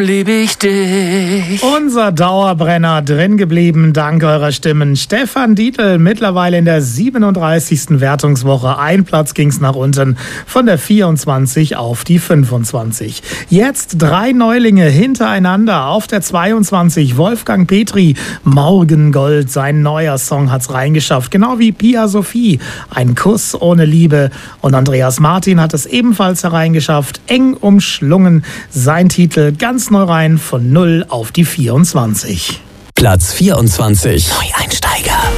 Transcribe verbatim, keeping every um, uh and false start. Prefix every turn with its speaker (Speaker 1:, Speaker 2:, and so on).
Speaker 1: liebe ich dich.
Speaker 2: Unser Dauerbrenner drin geblieben, dank eurer Stimmen. Stefan Dietl, mittlerweile in der siebenunddreißigsten Wertungswoche. Ein Platz ging's nach unten, von der vierundzwanzig auf die fünfundzwanzig. Jetzt drei Neulinge hintereinander. Auf der zweiundzwanzig Wolfgang Petri, Morgengold. Sein neuer Song hat's reingeschafft, genau wie Pia Sophie, Ein Kuss ohne Liebe. Und Andreas Martin hat es ebenfalls hereingeschafft, Eng umschlungen. Sein Titel ganz neu rein, von null auf die vierundzwanzig.
Speaker 1: Platz vierundzwanzig. Neueinsteiger.